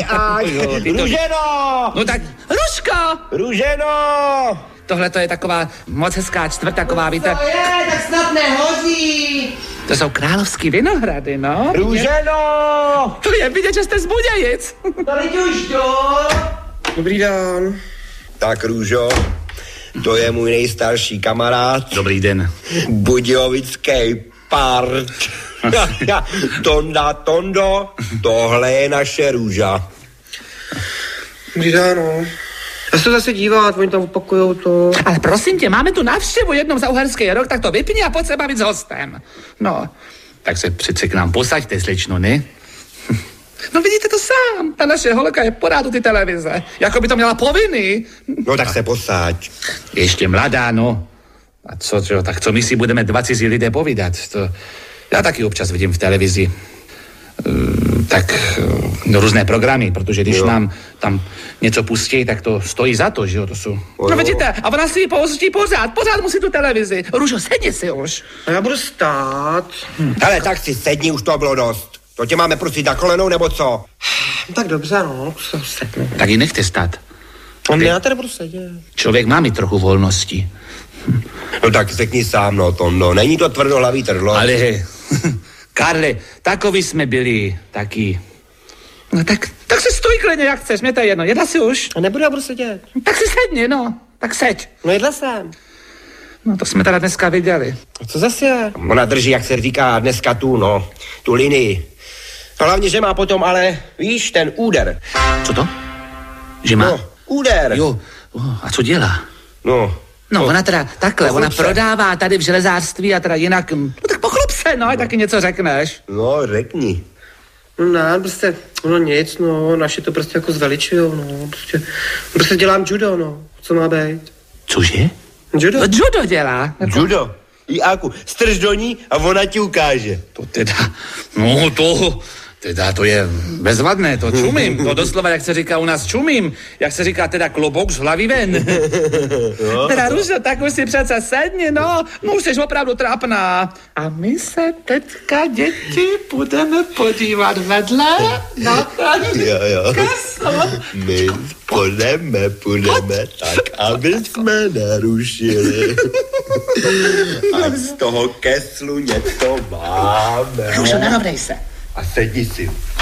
až. Růženo! No tak, Ruško! Růženo! Tohle to je taková moc hezká čtvrt, taková, víte... To je, tak snad nehoří. To jsou královský vinohrady, no. Růženo! To je vidět, že jste z Budějic. Tady už jdu. Dobrý den. Tak, Růžo, to je můj nejstarší kamarád. Dobrý den. Budějovický part. Tondo, tohle je naše Růža. Dobrý den, no. Já se to zase dívat, oni tam opakujou to. Ale prosím tě, máme tu návštěvu jednou za uherský rok, tak to vypni a pojď se bavit s hostem. No, tak se přece k nám posaďte, slečno, ne? No vidíte to sám, ta naše holka je pořád u ty televize, jako by to měla povinný. No tak se posaď. Ještě mladá, no. A co, tak co my si budeme dva cizí lidé povídat? To já taky občas vidím v televizi. Různé programy, protože když nám tam něco pustí, tak to stojí za to, že jo, to jsou... No vidíte, a ona si ji pouští pořád musí tu televizi. Růžo, sedni si už. A já budu stát. Hele, tak si sedni, už to bylo dost. To tě máme prosit na kolenou, nebo co? Tak dobře, no, se sednu. Tak ji nechte stát. Já tady budu sedět. Člověk má mít trochu volnosti. No tak řekni sám, no, Tondo, není to tvrdohlavý trdlo. Ale, Karle, takový jsme byli, taky. No tak se stoj klidně, jak chceš, mě to je jedno, jedla si už. A nebudu, já budu sedět. Tak si sedni, no, tak seď. No jedla jsem. No to jsme teda dneska viděli. A co zase je? Ona drží, jak se říká dneska tu linii. No hlavně, že má potom, ale víš, ten úder. Co to? Že má? No, úder. Jo, a co dělá? No, ona teda takhle, ona prodává tady v železářství a teda jinak, no tak pochlup se, no, taky něco řekneš. No, řekni. No ne, prostě, no nic, no, naši to prostě jako zveličujou, no, prostě dělám judo, no, co má být? Cože? Judo. No, judo dělá. Judo. Jáku, strž do ní a ona ti ukáže. To teda, no to je bezvadné, to čumím, to doslova, jak se říká u nás čumím, jak se říká teda klobouk z hlavy ven. No. Teda Růžo, tak už si přece sedni, no už jsi opravdu trápná. A my se teďka, děti, budeme podívat vedle na ten kreslo. My půjdeme, tak, aby jsme nerušili. A z toho keslu něco máme. Růžo, nerovnej se. A sedni si.